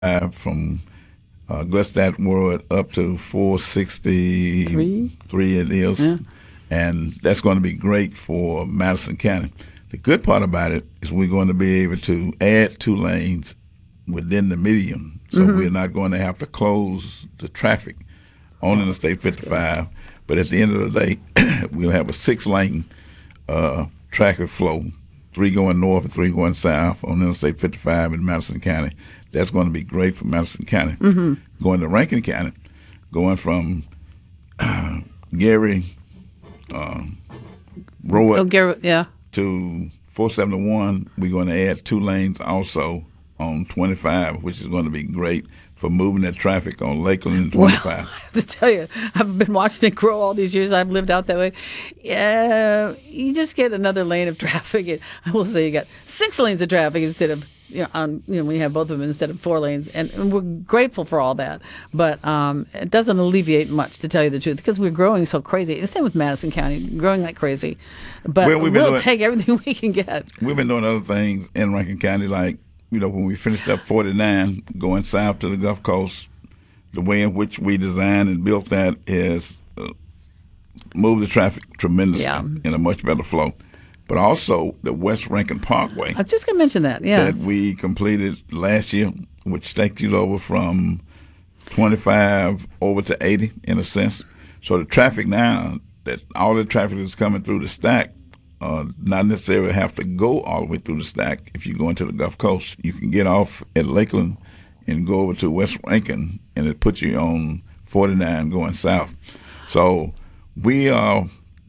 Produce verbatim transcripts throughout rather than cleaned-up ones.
fifty-five from uh, Gluckstadt Ward up to four sixty-three Three? it is. Yeah. And that's going to be great for Madison County. The good part about it is we're going to be able to add two lanes within the median, so Mm-hmm. we're not going to have to close the traffic on Interstate fifty-five. But at the end of the day, we'll have a six-lane uh, traffic flow, three going north and three going south on Interstate fifty-five in Madison County. That's going to be great for Madison County. Mm-hmm. Going to Rankin County, going from uh, Gary uh, Road Oh, Garrett, yeah. to four seventy-one, we're going to add two lanes also on twenty-five, which is going to be great for moving that traffic on Lakeland and twenty-five. Well, I have to tell you, I've been watching it grow all these years. I've lived out that way. Yeah, you just get another lane of traffic. And I will say you got six lanes of traffic instead of, you know, on, you know, we have both of them instead of four lanes. And, and we're grateful for all that. But um, it doesn't alleviate much, to tell you the truth, because we're growing so crazy. The same with Madison County, growing like crazy. But Well, we've been we'll doing- take everything we can get. We've been doing other things in Rankin County, like, you know, when we finished up forty-nine, going south to the Gulf Coast, the way in which we designed and built that is uh, move the traffic tremendously Yeah. in a much better flow. But also the West Rankin Parkway I'm just going to mention that. Yeah. that we completed last year, which takes you over from twenty-five over to eighty in a sense. So the traffic now, that all the traffic that's coming through the stack, uh, not necessarily have to go all the way through the stack. If you go into the Gulf Coast, you can get off at Lakeland and go over to West Rankin, and it puts you on forty-nine going south. So we are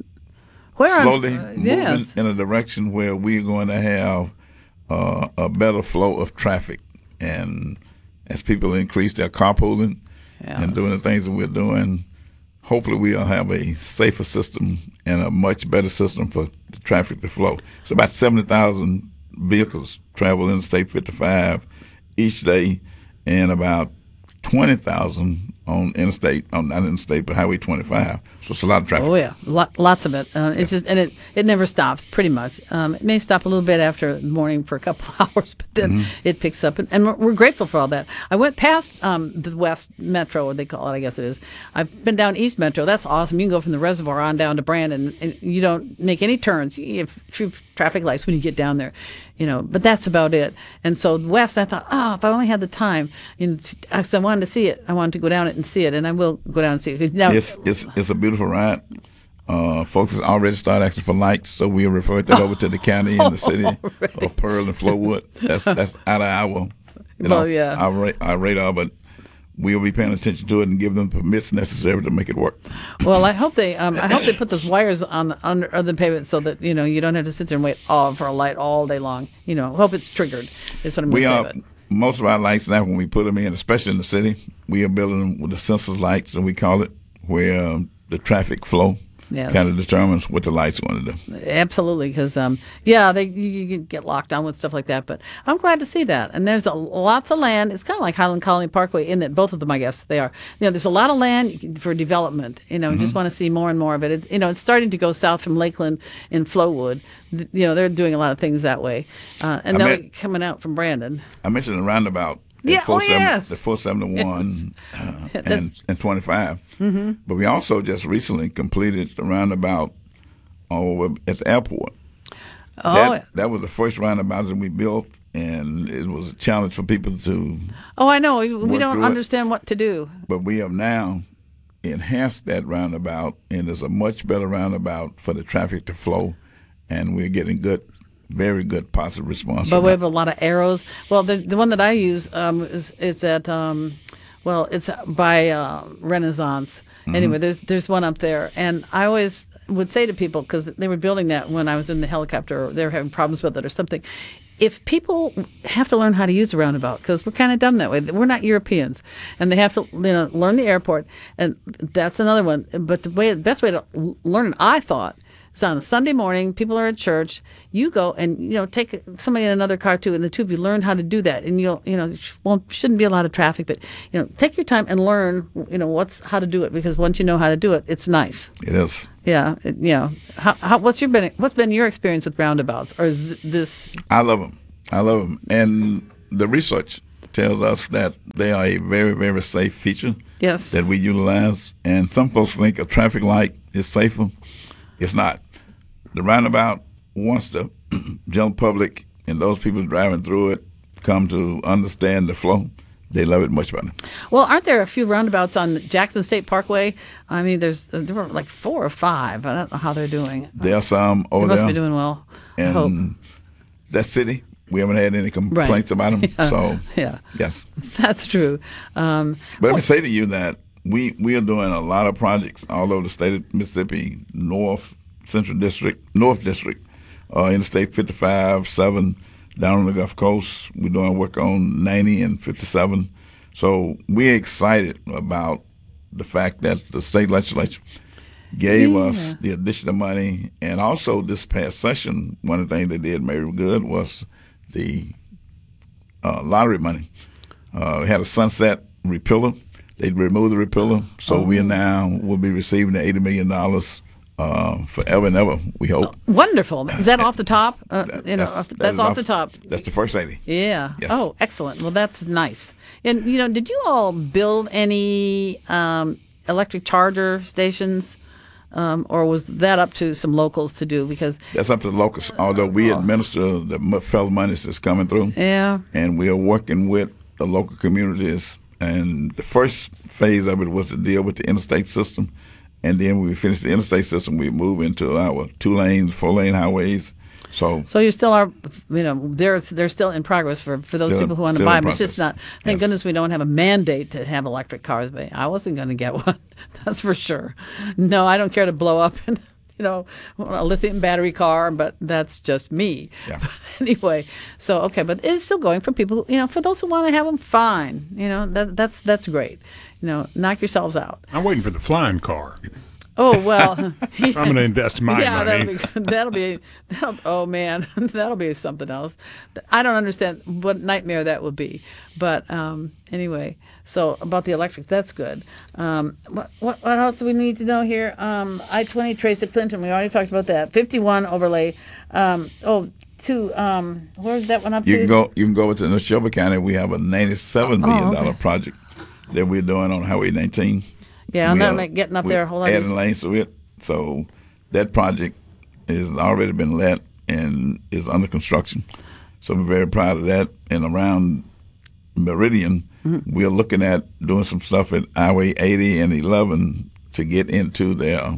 Where I'm- slowly uh, moving yes. in a direction where we're going to have uh, a better flow of traffic. And as people increase their carpooling and Yes. doing the things that we're doing, hopefully we'll have a safer system and a much better system for the traffic to flow. It's about seventy thousand vehicles travel Interstate fifty-five each day, and about twenty thousand on interstate, on not interstate, but Highway twenty-five. So it's a lot of traffic. Oh yeah, Lot, lots of it. Uh, it's just and it, it never stops. Pretty much, um, it may stop a little bit after the morning for a couple hours, but then Mm-hmm. it picks up, and, and we're, we're grateful for all that. I went past um, the West Metro, what they call it, I guess it is. I've been down East Metro. That's awesome. You can go from the reservoir on down to Brandon, and you don't make any turns. You have true traffic lights when you get down there, you know. But that's about it. And so West, I thought, oh, if I only had the time, you know, I I wanted to see it. I wanted to go down it and see it, and I will go down and see it. 'Cause Now, It's it's it's a beautiful ride. Uh, folks has already started asking for lights, so we referred that over to the county and the city Already. of Pearl and Flowood. That's that's out of our you Well, know, yeah. our, ra- our radar, but we'll be paying attention to it and give them permits necessary to make it work. Well, I hope they um, I hope they put those wires on the under on the pavement so that you know you don't have to sit there and wait all for a light all day long. You know, hope it's triggered. Is what I'm We going are to say. most of our lights now when we put them in, especially in the city, we are building them with the sensors lights, and we call it, where um, the traffic flow Yes. kind of determines what the lights are going to do. Absolutely, because um, yeah, they you, you can get locked down with stuff like that. But I'm glad to see that. And there's a, lots of land. It's kind of like Highland Colony Parkway in that both of them, I guess, they are. You know, there's a lot of land for development. You know, just want to see more and more of it. it. You know, it's starting to go south from Lakeland and Flowood. Th- You know, they're doing a lot of things that way, uh, and I they'll met- be coming out from Brandon. I mentioned the roundabout. at Yeah, oh, four seventy yes. The four seventy-one Yes. uh, That's- and, and twenty-five. Mm-hmm. But we also just recently completed the roundabout over at the airport. Oh, that, that was the first roundabout that we built, and it was a challenge for people to, oh, I know. We, we Work don't through it. understand what to do. but we have now enhanced that roundabout, and it's a much better roundabout for the traffic to flow, and we're getting good, very good positive response. But from we that. have a lot of arrows. Well, the the one that I use um, is is at um, well, it's by uh, Renaissance. Mm-hmm. Anyway, there's there's one up there, and I always would say to people, because they were building that when I was in the helicopter, or they were having problems with it or something. If people have to learn how to use a roundabout, because we're kind of dumb that way, we're not Europeans, and they have to, you know, learn the airport, and that's another one. But the way, the best way to l- learn it, I thought, is on a Sunday morning. People are at church. You go and you know take somebody in another car too, and the two of you learn how to do that, and you'll, you know, sh- won't shouldn't be a lot of traffic, but you know, take your time and learn, you know, what's how to do it, because once you know how to do it, it's nice. It is. Yeah, it, you know, how, how what's your been what's been your experience with roundabouts, or is th- this? I love them. I love them. And the research tells us that they are a very, very safe feature Yes. that we utilize. And some folks think a traffic light is safer. It's not. The roundabout, once the general public and those people driving through it come to understand the flow, they love it much better. Well, aren't there a few roundabouts on Jackson State Parkway? I mean, there's there were like four or five. I don't know how they're doing. There are some over They must there. be doing well. I hope. And that city, we haven't had any complaints Right. about them. Yeah. So, Yeah, yes. that's true. Um, But let me say to you that we, we are doing a lot of projects all over the state of Mississippi, North, Central District, North District, uh, Interstate fifty-five, seven, down on the Gulf Coast. We're doing work on ninety and fifty-seven. So we're excited about the fact that the state legislature gave Yeah. us the additional money. And also this past session, one of the things they did very good was the uh, lottery money. Uh, we had a sunset repealer. They removed the repealer. So Oh. we are now will be receiving the eighty million dollars uh, forever and ever, we hope. Wonderful. Is that off the top? Uh, That- you know, that's- off- that that's is off, off- the top. That's the first eighty. Yeah. Yes. Oh, excellent. Well, that's nice. And you know, did you all build any um, electric charger stations, um, or was that up to some locals to do? Because That's up to the locals, although we administer the mo- federal monies that's coming through. yeah, And we are working with the local communities. And the first phase of it was to deal with the interstate system. And then when we finish the interstate system, we move into our two lanes, four lane highways. So so you still are, you know, they're they're still in progress for, for those Still- people who want to still buy in them. It's just not. process. Thank Yes. goodness we don't have a mandate to have electric cars. But I wasn't going to get one. That's for sure. No, I don't care to blow up and you know a lithium battery car, but that's just me. Yeah. But anyway, so okay, but it's still going for people. Who, you know, for those who want to have them, fine. You know, that that's that's great. You know, knock yourselves out. I'm waiting for the flying car. Oh well, I'm going to invest my yeah, money. that'll be that'll be that'll, oh man, that'll be something else. I don't understand what nightmare that would be, but um, anyway. So about the electric, that's good. Um, what, what what else do we need to know here? Um, I twenty trace to Clinton. We already talked about that. fifty-one overlay. Um, oh, to um, where's that one up you to? can go you can go over to Neshoba County. We have a ninety-seven million dollar Oh, okay. project that we're doing on Highway nineteen. Yeah, I'm We not are- like getting up we're there. Hold on. adding just- lanes to it. So that project has already been let and is under construction. So we're very proud of that. And around Meridian, Mm-hmm. we're looking at doing some stuff at Highway eighty and eleven to get into their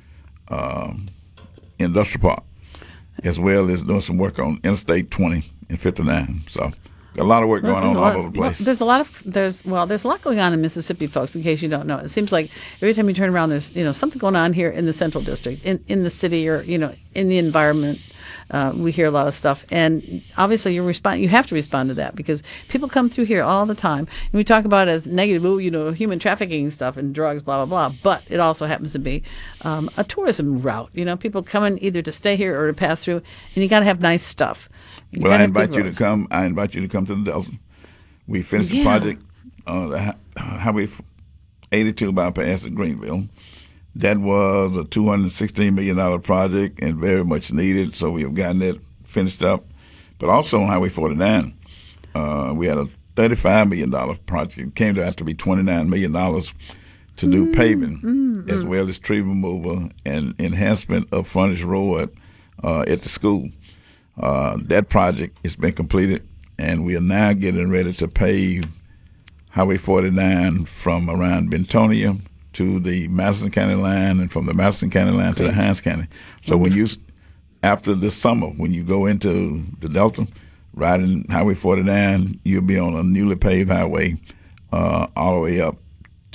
uh, industrial park, as well as doing some work on Interstate twenty and fifty-nine. So a lot of work Well, going there's on a all lot- over the well, place. there's a lot of there's well there's a lot going on in Mississippi, folks. In case you don't know, it seems like every time you turn around, there's you know something going on here in the Central District, in in the city, or you know in the environment. Uh, we hear a lot of stuff, and obviously you respond. You have to respond to that because people come through here all the time, and we talk about it as negative, oh, you know, human trafficking stuff and drugs, blah blah blah. But it also happens to be um, a tourism route. You know, people coming either to stay here or to pass through, and you got to have nice stuff. You Well, gotta I have good invite you to roads. come. I invite you to come to the Delta. We finished Yeah. the project on the hi- Highway eighty-two bypass at Greenville. That was a two hundred sixteen million dollars project and very much needed. So we have gotten that finished up. But also on Highway forty-nine, uh, we had a thirty-five million dollars project. It came out to be twenty-nine million dollars to do paving, as well as tree removal and enhancement of frontage road uh, at the school. Uh, that project has been completed, and we are now getting ready to pave Highway forty-nine from around Bentonia to the Madison County line, and from the Madison County line to the Hines County. So when you, after this summer, when you go into the Delta, riding Highway forty-nine, you'll be on a newly paved highway uh, all the way up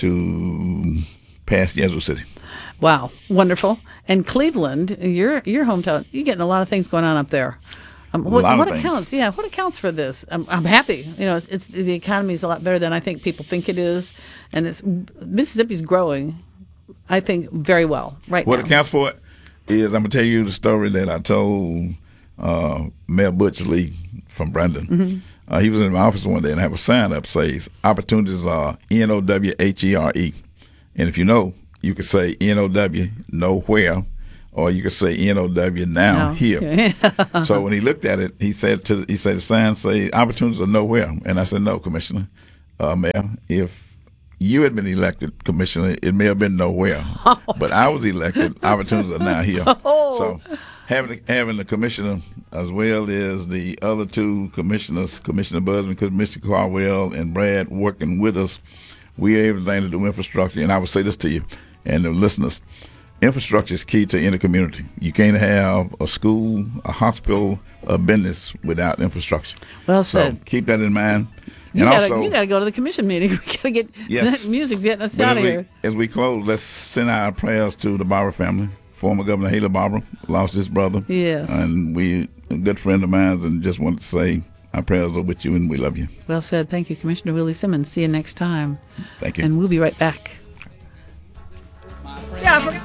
to past Yazoo City. Wow, wonderful. And Cleveland, your your hometown, you're getting a lot of things going on up there. Um, what lot of what things. accounts? Yeah, what accounts for this? I'm, I'm happy. You know, it's, it's the economy is a lot better than I think people think it is, and it's Mississippi's growing. I think very well right What now. accounts for it is I'm gonna tell you the story that I told uh, Mayor Butch Lee from Brandon. Mm-hmm. Uh, he was in my office one day and I have a sign up says opportunities are N O W H E R E, and if you know, you could say N O W nowhere, or you could say N O W now No. here. So when he looked at it, he said to he said the sign say opportunities are nowhere, and I said no, Commissioner, uh, Mayor, if you had been elected, Commissioner, it may have been nowhere, but I was elected. Opportunities are now here. Oh. So having having the commissioner as well as the other two commissioners, Commissioner Busman, Commissioner Caldwell, and Brad working with us, we are able to do infrastructure. And I would say this to you and the listeners: infrastructure is key to any community. You can't have a school, a hospital, a business without infrastructure. Well So said. keep that in mind. You And gotta, also, you gotta go to the commission meeting. We gotta get Yes. that music's getting us but out as of we, here. as we close, let's send our prayers to the Barber family. Former Governor Haley Barber lost his brother. Yes. And we, a good friend of mine, and just wanted to say our prayers are with you and we love you. Well said. Thank you, Commissioner Willie Simmons. See you next time. Thank you. And we'll be right back. Yeah, I forgot.